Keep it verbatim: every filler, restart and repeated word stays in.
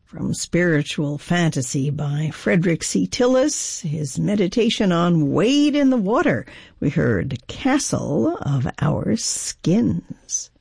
From Spiritual Fantasy by Frederick C. Tillis, his meditation on Wade in the Water, we heard Castle of Our Skins.